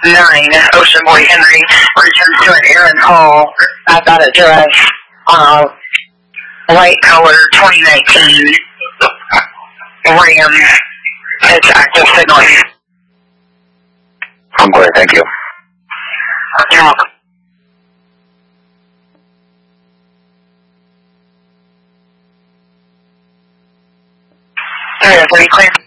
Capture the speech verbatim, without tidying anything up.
nine, Ocean Boy Henry returns to an Aaron Hall at that address on a white color twenty nineteen Ram. It's active signaling. I'm clear, thank you. You're welcome. three oh three, clear.